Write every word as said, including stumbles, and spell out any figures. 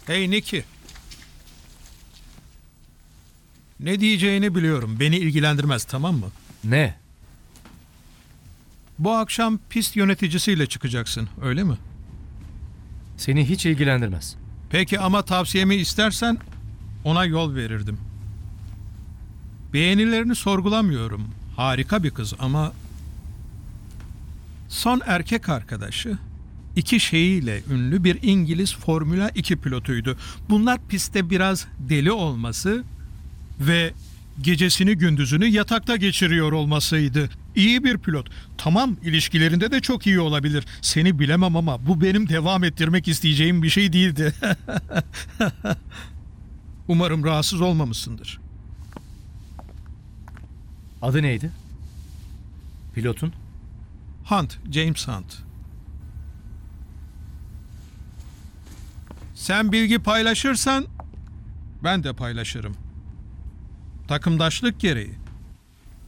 Hey Nicky. Ne diyeceğini biliyorum. Beni ilgilendirmez, tamam mı? Ne? Bu akşam pist yöneticisiyle çıkacaksın, öyle mi? Seni hiç ilgilendirmez. Peki ama tavsiyemi istersen ona yol verirdim. Beğenilerini sorgulamıyorum. Harika bir kız ama son erkek arkadaşı iki şeyiyle ünlü bir İngiliz Formula iki pilotuydu. Bunlar pistte biraz deli olması ve gecesini gündüzünü yatakta geçiriyor olmasıydı. İyi bir pilot. Tamam, ilişkilerinde de çok iyi olabilir. Seni bilemem ama bu benim devam ettirmek isteyeceğim bir şey değildi. Umarım rahatsız olmamışsındır. Adı neydi? Pilotun? Hunt, James Hunt. Sen bilgi paylaşırsan ben de paylaşırım. Takımdaşlık gereği.